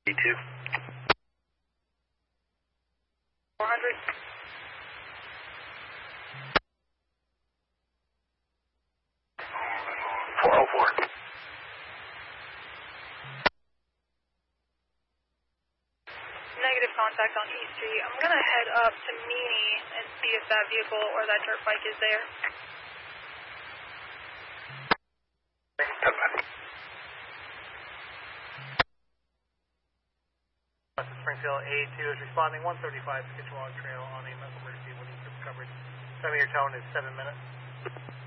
E2. 400. 404. Negative contact on East Street. I'm going to head up to Meany and see if that vehicle or that dirt bike is there. Springfield A2 is responding 135 Skitchewan Trail on a medical emergency. What is coverage? 7-year tone is 7 minutes.